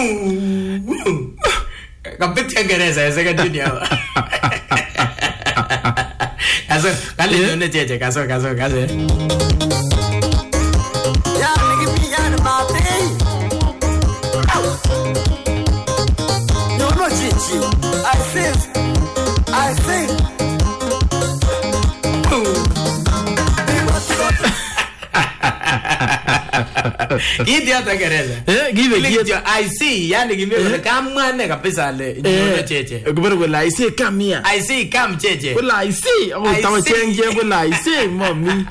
Kapitia Gereza ya second junior. Kaso, kali nione cheche, kaso. Ya, nikipiga mate. No, chichi. I think. Kiti hata Gereza. Give it. I see, yani give kama ne kabisa le nione cheche. Kubera kwa I see come here. I see come cheche. Well I see. Oh, tawa change well I see mommy.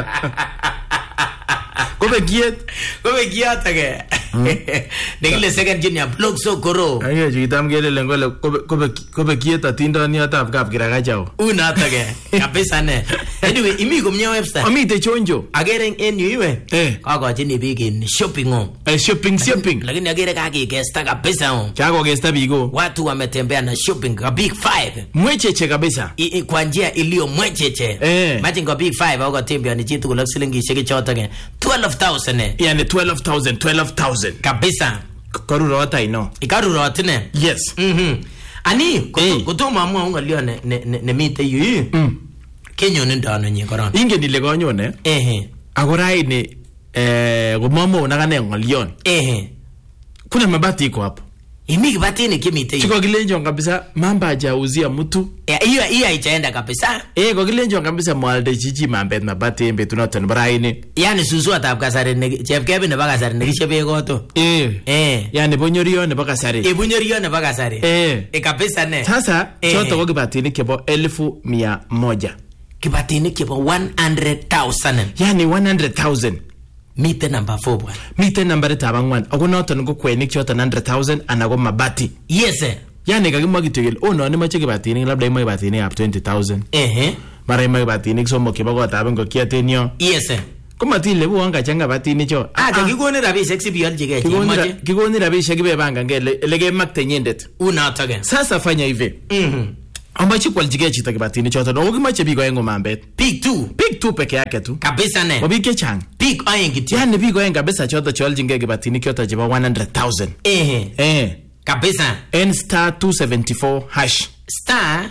Kobe giat tage. Nikile second junior blog so koro. Ayo jitam gele lengole kobe giat atindoni atap kap kiragachao. Una tage. Kabisa ne. Anyway, imi kumnya website. Amite chonjo. Agere en yu iwe. Kako chini bigin shopping on. Shopping. Lakini agere kakigesta kabisa on. Chako gesta bigo. Watu wametembea na shopping ka big 5. Mwecheche kabisa. Kwa njia iliyo mwecheche. Imagine kwa big 5 au kwa tembea ni jitu kulak silingi shiki chotage. 12,000. Yani 12,000. Kabisa. Karura wata ino. Ikarura watine. Yes. Ani kutuma mua unga liyo ne mite yu. Kenyo nindano nye korona. Inge nilego nyone. Agorai ni gumamo unagane ngolion. Kuna mabati iko hapo. Imi kibati ni kimite yu. Chiko kilenjo kabisa mamba hajauzia mtu. Iya itaenda kabisa. Kwa kilenjo kabisa mwalde chichi mambet mabati embe tunotan baraini. Yani susu atap kasari ne chef Kevin ne bakasari ne kishepe goto. Yani bonyorio ne bakasari. Bonyorio ne bakasari. Kabisa ne. Sasa choto kwa kibati ni kebo 1,100. Kibatini kipo 100,000. Yani 100,000. Mite number 4 bwana. Mite number tabangwan. Ako noton ko kwenik choton 100,000 anago mabati. Yes. Yani kakimwa kityo ono ni mache kibatini labda imwe kibatini up 20,000. Mara imwe kibatini somo kibago taben ko kiatenyo. Yes. Kuma tile bu anga changa batini cho. Kakikoni rabishek sibiolchige chimache. Kikoni rabishek kibebanga ngele lege makte nyendet. Unatage. Sasa fanya hivi. Ambachi kwaljige chita kibatini choto no kimache bigo engo mambet. Big 2 peke yake tu. Kabisa ne. Obike chang. Big oyen kityo. Yani bigo enga kabisa choto choljinge kibatini kyoto jiba 100,000. Kabisa. N *274 hash. Star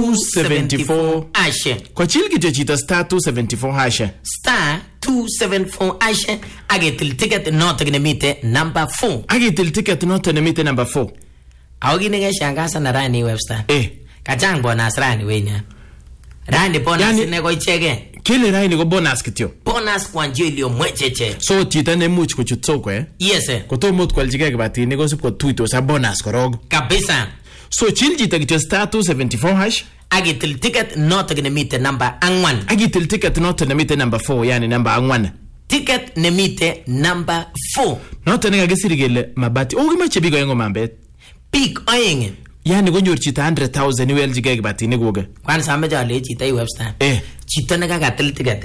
274 hash. Kwa chilgi chita star 274 hash. Star 274 hash. Agetil ticket not gnemite number 4. Agetil ticket not gnemite number 4. Awagine ge shangasa na rani website. Kachang bonus rani wenya. Rani bonus yani, ne ko ichege. Kile rani ko bonus kityo. Bonus kwa njio iliyo mwecheche. So chita ne much kuchut soko Yes. Kotomot kwaljige kibatini ko sip ko tuito sa bonus korog. Kabisa. So chita kityo star 274 hash. Agitil ticket not gnemite number 1. Agitil ticket not gnemite number 4 yani number 1. Ticket nemite number 4. Not nenga gesirigele mabati. Kimache bigo yengo mambet. Big oyeng. Yani konyor chita 100,000 iweljige kibatini kuge. Kwanza ameja le chita i website. Chita nakatil ticket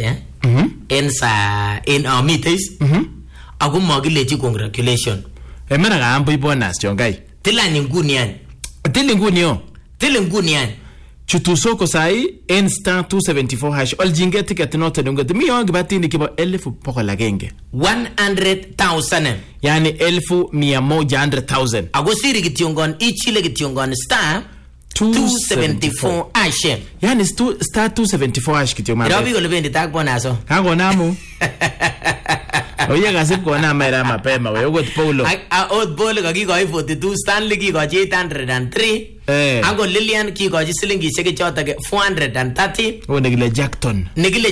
en meetings. Ako magilechi congratulation. Mena kaambo bonus chongai. Tilani nguni yan. Chutu soko sai N * 274 hash oljinge ticket not nunga mi yong kibatini kibo 1,100. 100,000. Yani 1,100,000. Ako siri kitiongon ichile kitiongon star 274 hash. Yani star 274 hash kitiongon. Rabi ko lebendi tag bonaso. Kako namu. Oye gasip ko na mera mapema we ogot Paulo. Ot Paulo kakikochi 42, Stanley kikochi 803. Ako Lilian kikochi silingi sheke chotage 430. Negile Jackton.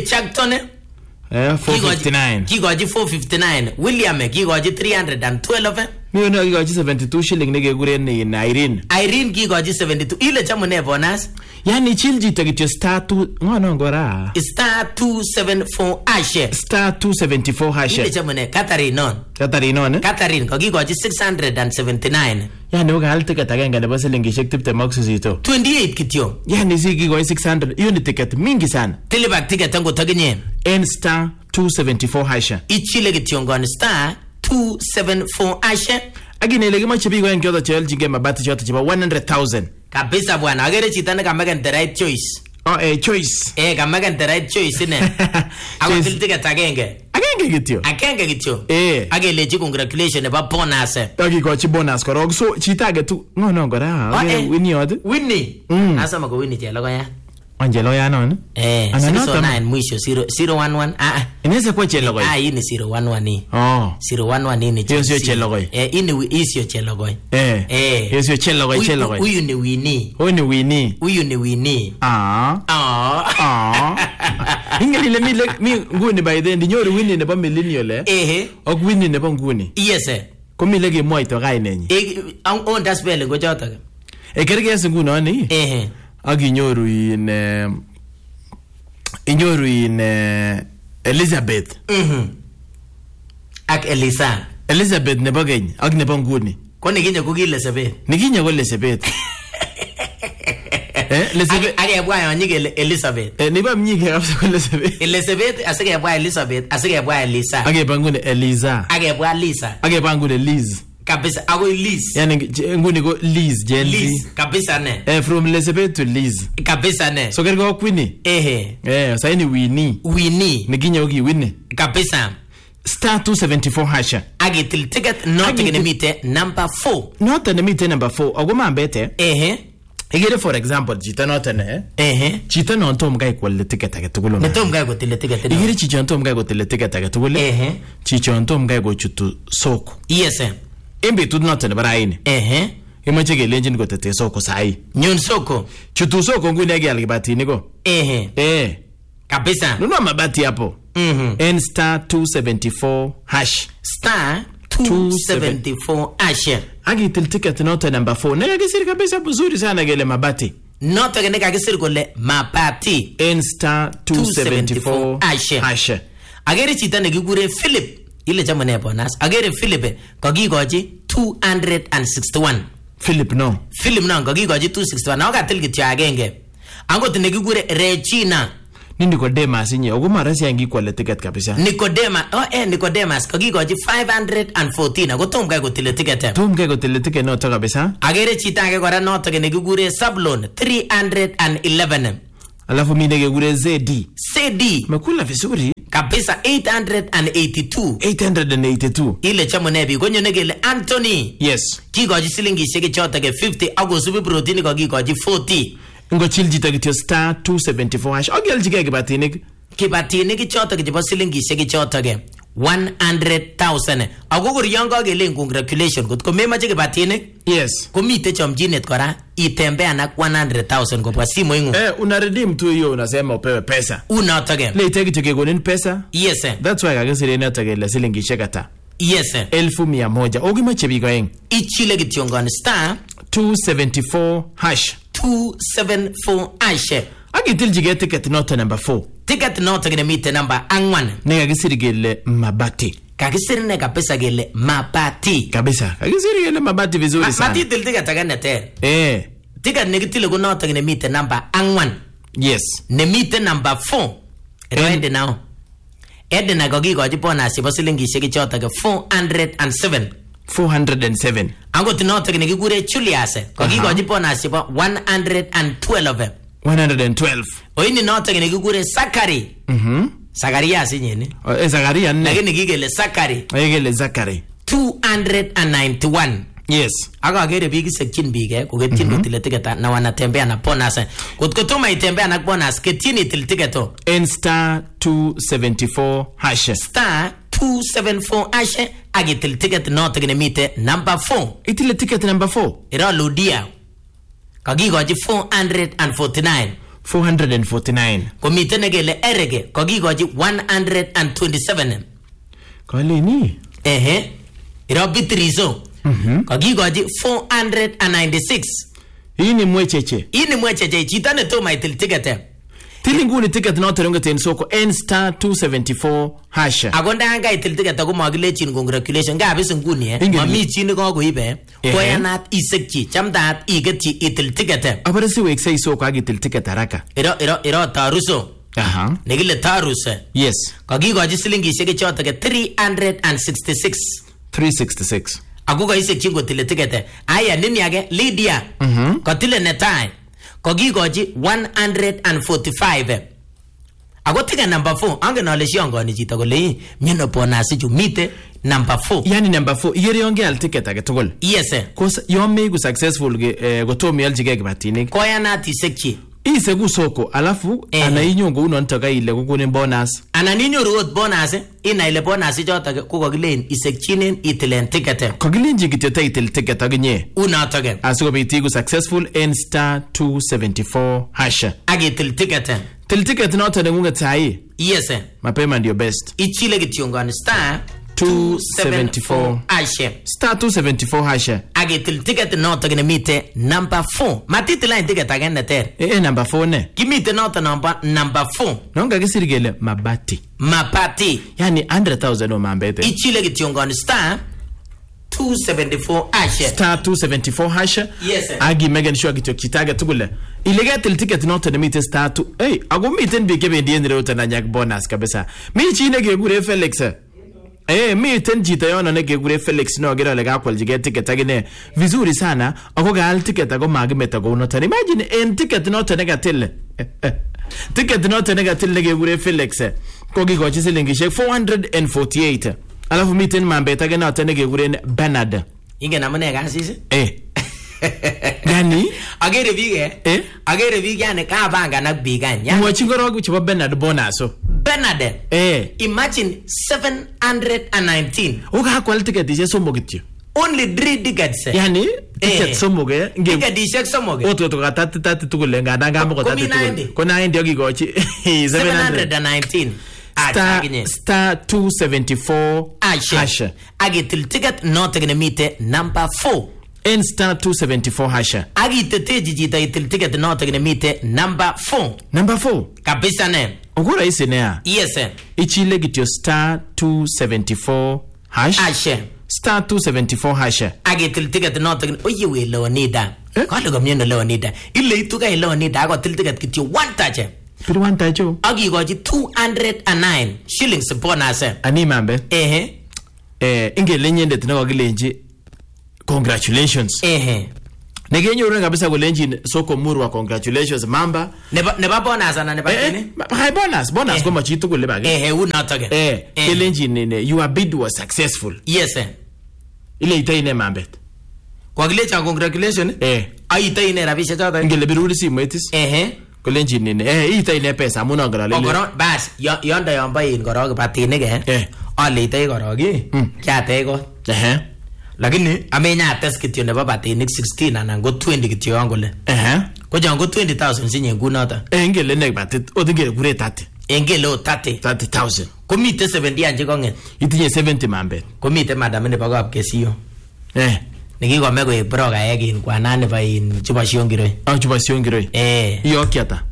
459. Kikochi 459. William kikochi 312. Miyo kikochi 72 shilling negegure ni Irene kikochi 72. Ile chamu ne bonus. Yani chilji takityo star 2 ngono ngora. Star 274 hash. Star 274 hash. Ile chamu ne Catherine kikochi 679. Yani uga hal ticket agenge nebo silingishek 28 28 kityo. Yani kikochi 600. Hiyo ni ticket mingi sana. Tilibak ticket tango taginye. N star 274 hash. Ichile kityongon star 274 hash. Agine ile kimache bigo en kyoto choljinge mabati choto chiba 100,000. Kabisa bwana, agere chita ne kameken the right choice. Choice. Kameken the right choice ne. Ako til ticket agenge Akenge kityo. Akelechi congratulations nebo bonus. Akikochi bonus korok. So chito age tu no kora. Winnie ot. Winnie. Asama ko Winnie chelogoya. Angeloya non? 609 mwisho 011. Inaweza kuwa chelogoy. Hii ni 011. 011 ni hiyo sio chelogoy. Hii sio chelogoy. Hiyo sio chelogoy. Huyu ni Winnie. Huyu ni Winnie. Ingelile mi nguni by then dinyoru Winnie nebo millennial ok Winnie nebo nguni. Yes. Komile ke moito kainenyi. On das spelling ko choto. Kerge nguno ni. Ak inyoru in Elizabeth. Ak Elizabeth nebo keny ak nebo nguni. Ko nikinye ko ki Elizabeth. Nikinye ko Elizabeth. Akebwa yon nyike Elizabeth. Niba mnyike kabisa ko Elizabeth. Elizabeth asikebwa Elizabeth, asikebwa Elisa. Akebwa nguni Eliza. Akebwa Lisa. Akebwa nguni Liz. Kabisa ako Liz. Yani nguni ko Liz Gen Z. Liz kabisa ne. From Elizabeth to Liz. Kabisa ne. So kergo Winnie. Sasa ni Winnie. Nikinye uki Winnie. Kabisa. Star 274 hasha. Agitil ticket not meet number 4. Not meet number 4. Ogoma mbete. Igere for example chita not chita no ntom gai kwale ticket age tugulo. Ntom gai ko tile ticket. Igere chicho ntom gai ko tile ticket age tugulo. Chicho ntom gai ko chutu soko. Yes. Embe tu not ne baraini. Imache gelenjin ko tete soko sai. Nyon soko. Chutu soko nguni age algibatini ko. Kabisa. Nuno mabati hapo. N star 274 hash. Star 274 hash. Agitil ticket note number 4. Nega kisiri kabisa buzuri sana gele mabati. Note nega kisiri kole mabati. N star 274 hash. Agere chita negigure Philip. Ile chama ne bonus. Agere Philip kagigoji 261. Philip no kagigoji 261. Na wakatil kityo agenge. Angot negigure Regina. Ni Nicodemus inye oguma rasi yangi kwa le ticket kabisa. Nicodemus kagigoji 514 ako tom kai ko tile ticket. Tom kai ko tile ticket no to kabisa. Agere chita age kora no to negigure Sablon 311. Alafu mimi negigure ZD. Mekula vizuri kabisa 882. Ile chamo nebi gonyo negele Anthony. Yes. Kigoji silingi sheke chota ke 50 ako subi protein ko gigoji 40. Ngo chiljita kityo star 274 hash. Ogel jige kibatinik chota ke silingi sheke chota ke 100,000. Agogor yongo gele congratulations kot ko memache kibatinik. Yes. Komite chomjinet kora itembea na 100,000 kwa simu ingu. Una redeem tu hiyo unasema upewe pesa. Unaotage. Le iteki tukegonin pesa? Yes sir. That's why kagesire inaotage la silingi shekata. Yes sir. 1,100. Ogimache biko eng. Ichile kitiongon star 274 hash. 274 hash. Agitil jige ticket note number 4. Ticket note gine mite number 1. Nega gisiri gele mabati. Kagisiri nega pesa gele mabati. Kabisa. Kagisiri gele mabati vizuri sana. Mabati til ticket agane ter. Ticket negitile ko note gine mite number 1. Yes. Ne mite number 4. Ready now. Edna gogigoji bonus bo silingi sheke chota ke 407. Ango tinote ke negigure Julius gogigoji bonus bo 112. Oini note ke negigure Sakari. Zakaria sinyeni. Zakaria ne. Lakini gigele Sakari. Gigele Zakari. 291. Yes. Aga gere bigi sekin bige ko getin bitile tiketa na wanatembea na bonus. Kutuma itembea na bonus ketini tiltiketo. N star 274 hash. Star 274 hash agitil ticket not gine mite number 4. Itile ticket number 4. Ira ludia. Kagigoji 449. Komite negele erege kagigoji 127. Kalini. Ira bitrizo. Kagigoji 496. Hii ni mwecheche. Chitane to my ticket. Tilinguni ticket note ronga ten soko N star 274 hash. Agonda anga itil ticket ko magile chin congratulations ga bisu nguni mami chin ko ibe ko yanat isekchi chamdat igeti itil ticket. Abara si wek sai soko agitil ticket haraka. Iro taruso. Negile taruse. Yes. Kagigoji silingi sheke chota ke 366. Agugo isekchi ngo tile ticket. Aya nini age Lydia. Kotile netai. Kagigoji 145. Ako ticket number 4 angen ale shiongoni chito kole miano bonus chu mite number 4. Yani number 4 igere yonge al ticket age tugul. Yes sir. Cause yome ku successful kotom yalchige kibatinik. Koyanat isekchi. Isegu soko alafu anainyo ngo unon taka ile kukunin bonus. Ananinyoru ot bonus ina ile bonus choto ko kokilen isekchinen itilen ticket. Kokilenji kityo ta itil ticket aginye. Unotoke. Asikobit iku successful in star 274 hash. Agitil ticket. Til ticket noto nengunget sahi. Yes sir. Mapema ndio best. Ichile kityongoni star 274 hash. Star 274 hash. Agitil ticket noto gine mite number 4. Matiti line ticket agenda ter. Number 4 ne. Kimite noto number 4. Nonga kisirigele mabati. Mapati. Yani 100,000 o mambete. Ichile kityongoni star 274 hash. Star 274 hash. Yes sir. Agi megen sure kityo kitaga tugule. Ilega til ticket noto ne mite star 2. Hey, ago miten bike bendi ndire utana nyak bonus kabisa. Mi chine gegure Felix. Mi tenjita yona nege gure Felix no gira lega kwaljige ticket agine vizuri sana ako gal ticket ago magimeta go no tan imagine en ticket no tan negatil ticket no tan negatil nege gure Felix ko gi gochi silingi shek 448 alafu miten mambeta gena tan nege gure Bernard inge namane gasisi gani agere bige agere bige ane ka banga na bigan ya mo chingoro gu chiba Bernard bonaso Bernard imagine 719 uga kwal ticket ise somo gityo only 3 tickets yani ticket somo ge ticket ise somo ge oto to tati tugule ngada ngamo ko tati tugule ko na ndio gigochi 719 star 274 hash agitil ticket not gonna meet number 4 in star 274 hash agiteteji jita itil ticket not gonna meet number 4 kabisa ne ogora isenea. Yes sir. Ichile gityo star 274 hash. Star 274 hash. Agitil ticket not oye we Leonida. Kalo gomyendo Leonida. Ile ituka Leonida ago til ticket gityo one touch. Pili one touch. Agi goji 209 shillings bonus. Ani mambe. Inge lenyende tinago gilenji. Congratulations. Negenyo urenga kabisa kulenji soko murwa congratulations mamba. Neba bonus ana neba kini? High bonus goma chitu kule bagi. Unatoke. Kelenji nene your bid was successful. Yes sir. Ile itaine mambet. Kwa gilecha congratulations? Ai itaine rabisha chata. Ngele biruri si mwetis. Kelenji nene itaine pesa muna ngala lele. Bas yonda yomba in goroge patine ge. Ale itai goroge. Kyate go. Lakini amenya ates kityo nebo batinik 16 anan go 20 kityo angole. Ko jango 20,000 sinye ngunota. Ngele nek batit odingere gure 30. Ngele o 30,000. Ko mite 70 anje kongen. Itinye 70 mambe. Ko mite madam ne bagap kesiyo. Niki ko mego e broga egin kwa nane ba in chuba shiongiroi. Chuba shiongiroi. Iyo kiata.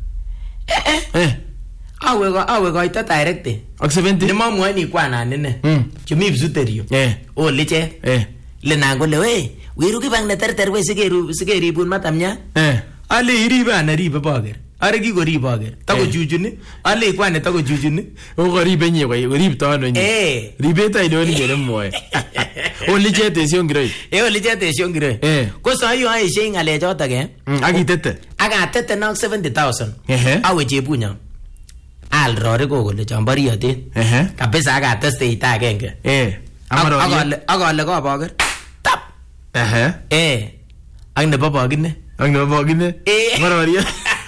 Awe go ita direct. Ak 70. Ni mamu ani kwa nane ne. Chumi bzuterio. O liche. Le nangole we ruki bang na ter we sigeri bun matamnya ale iriba na riba bager are gi go riba bager tago jujuni ale kwane tago jujuni o go riba nye we rib to no nye ribeta ino ni gere moe o lijete siongiroi o lijete siongiroi ko sa yo ai sing ale jota ge aga tete na 70,000 awe jebunya al rore go go le chambari ate kabisa aga teste ita agenge agale go bager ang nababagin ne. Mararia.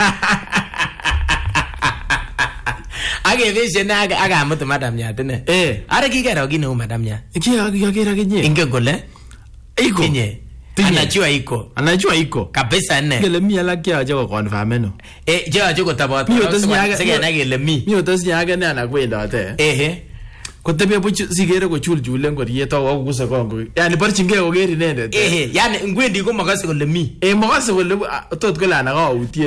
Age vision aga mutu madam nya tene. Ara ki kero gino madam nya. Ki aga genye. Inge gole. Iko. Kinye. Anajua iko. Kabisa ne. Gele mi ala kia jago confirm no. Jago tabot. Mi otos nyaga. Sige na gele mi. Mi otos nyaga ne anakwenda ate. Kotepe buchu sigere ko chulchule ngori yeto wa kugusa kongo yani parchinge ogeri nende yani ngwendi ko makase ko lemi makase ko le tot ko lana ga utie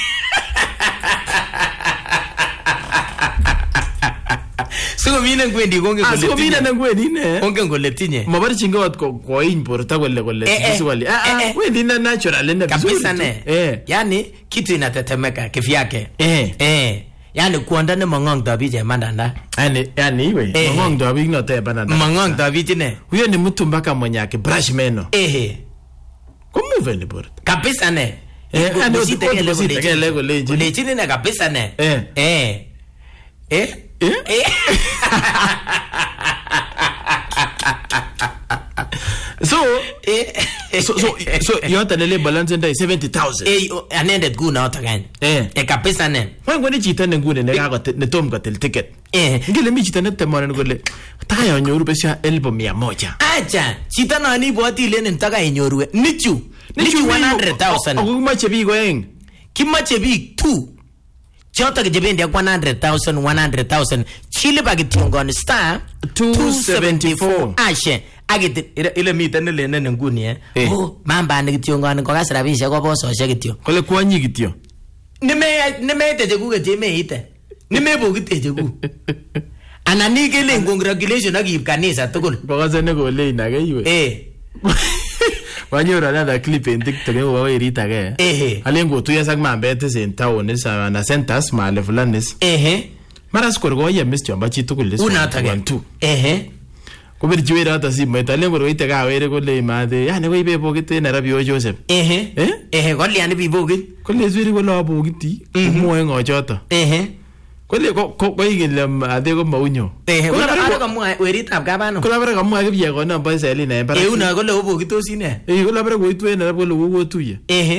siko mina ngwendi ko nge ko siko mina ngwendi ne onge ngo letinye mabarchinge wat ko importa ko le visually wendi na natural ne kabisa ne yani kitu inatetemeka kivyake yani kuanda ne mangong dabi je mandanda yani iwe mangong dabi no te bananda mangong dabi tine huyo ni mtu mpaka mwenye yake brush meno kumove ni bora kabisa ne yani usiteke lego leji leji ne kabisa ne So yote lele balance ndio 70,000. Anendet guna otagani. Kabisa ne. Ngwani chito ngune ne tom kotil ticket. Ngile mi chito netemone kole taka nyoru besha 1,100. Acha, chito nani bwati lenen taka inyoru. Nichu 100,000. Akumache biik oeng. Kimache biik 2. Choto kebendi ak 100,000 chile bagitongoni star 274 ashe agit ile miten lenen nguni mamba nikitiongoni kokas rabishek ko bososhek kityo kole kwonyi kityo nimeite chekuke chemeite nimebokite cheku anan ikele congratulation akib kanisa tugul bokase nekole inake iwe wanyoru another clip en TikTok nebo werit age alen kotuyo sak mambet en town na centers male fulanis mara skor ko yemis chomba chi tugul unatage kobirchi werata simoit alen kor koite kawere kole made yani koibe bokite Nairobi o Joseph kolian bi bokit kole zwiri kole abokiti moe ngochoto kole ko igile ade ko maunyo kole kamwa weritab kabano kole bare kamwa kibye ko namba Selina en bara una kole obokitosi ne kole bare koitu en Nairobi kole wotuye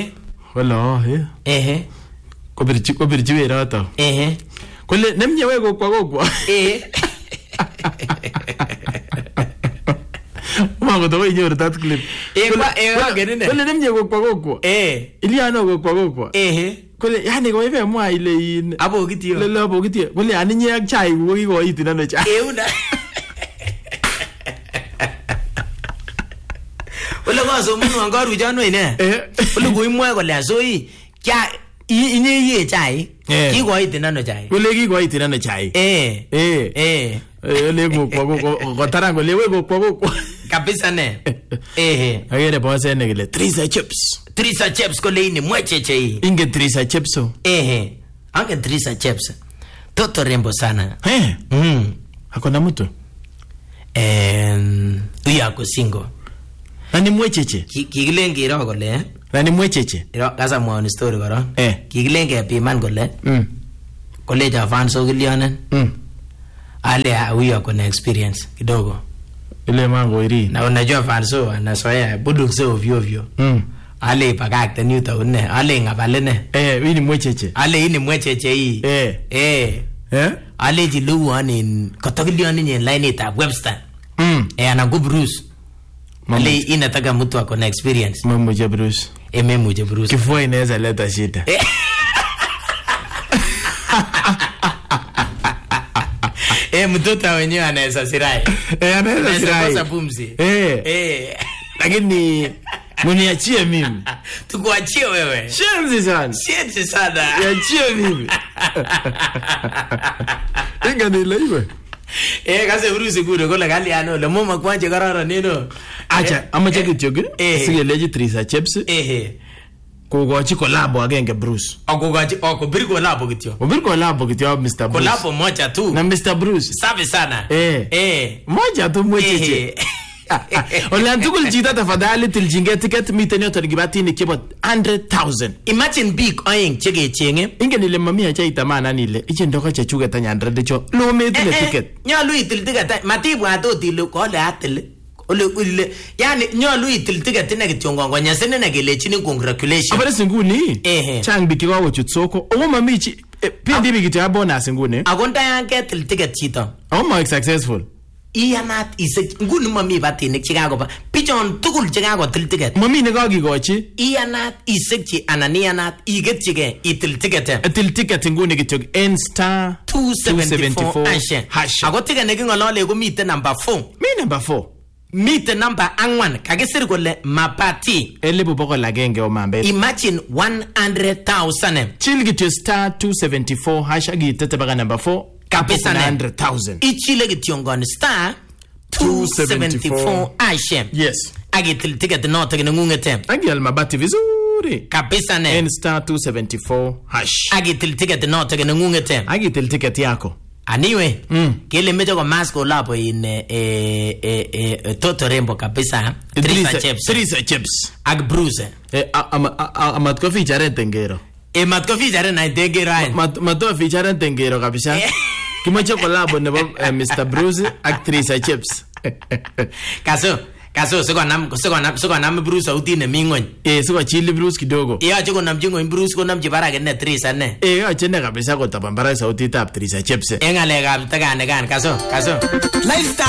kole kobirchi werata kole nemnye we kokwa Mako to inyoru that clip. Kole nemnye kokwa. Iliano kokwa. Kole yani ko ibe mwa ile in abokitio. Lele abokitio. Kole aninye ak chai ko kikoiti nano chai. Una. Kole koso munu angaru jano ine. Kole kuimwa kole asoi kya inye chai. Kikoiti nano chai. Kole kikoiti nano chai. Ole kokwa tarango lewe kokwa. Kabisa ne. Agere boss ne kile Trisa chips kole ini mwecheche hii. Inge Trisa chips. Ange Trisa chips. Toto rembo sana. Hakuna mtu. Uya kusingo. Nani mwecheche? Kikilenge ro kole. Nani mwecheche? Ro kaza mwa story koro. Kikilenge piman kole. Kole ja fanso kilionen. Ale uya kuna experience kidogo. Ile mango iri. Na unajua fanso anasoea budukse ovyo. Ale pakakte nyuta une. Ale ngabalene. Ini mwecheche. Ale ini mwecheche hii. Ale jilugu anin kotokilioni nye line itab Webster. Ana Bruce. Ale inataka mtu ako na experience. Mmoja Bruce. Mmoja Bruce. Kifua inaweza leta shida. Mtoto wenyewe anaweza sirai. Anaweza sirai. Kosa pumzi. Lakini muniachie mimi. Tukuachie wewe. Shenzi sana. Niachie mimi. Inga nilaiwe. Kase Bruce gure kole kaliano le mama kwanje karara neno. Acha amache kityoge. Sigeleji Trisa chips. Kogochi collab agenge Bruce. Akogochi akobir collab kityo. Obir collab kityo Mr. Bruce. Collab moja tu. Na Mr. Bruce. Safi sana. Moja tu mwecheche. Olan tukul jita tafadhali tiljinge ticket miten yoto ngibati ni kibo 100,000. Imagine big oing chege chenge. Inge nile mamia cha itamana nile. Iche ndoka cha chuga tanya 100 cho. Lo metile ticket. Nyalu itil ticket. Matibu ato tilo kole atile. Ole yani nyalu itil ticket ina kitiongo nyasene na gelechini congratulations. Abare singuni. Chang biki kwa wochutsoko. Owo mamichi pindi biki ya bonus ngune. Agonda yanke til ticket chito. Owo successful. Iyanat isek nguni mami batinik chikakoba pichon tugul chikako til ticket mami ne kakikochi iyanat isekchi anan iyanat iketchige itil ticket til ticket nguni kityo en star 274 hash ako ticket nekingolole ko miten number 4 mi number 4 miten number 4 kakisir kole mapati 100,000 omambe imagine 100,000 chill kityo star 274 hash agitete baka number 4 kabisa 100,000 ichile kityongoni star 274 ashe yes agitil ticket no tege ngungete agial mabati vizuri kabisa ne en star 274 hash agitil ticket no tege ngungete agitil ticket yako aniwe kile mecho ko masko lapo in Toto Rembo kabisa Trisa chips ag Bruce amat ko feature tengero matko feature na tengero matko feature tengero kabisa Kimoche collab nebo Mr. Bruce ak Teresa Chips. Kaso sikonam Bruce sauti nemi ng'ony. Sikochili Bruce kidogo. Yoche konamchi ng'ony Bruce konamchi barak ine Teresa ne. Yoche ne kabisa kotaban barak sautitab Teresa Chips. En ng'alekab teganikan kaso.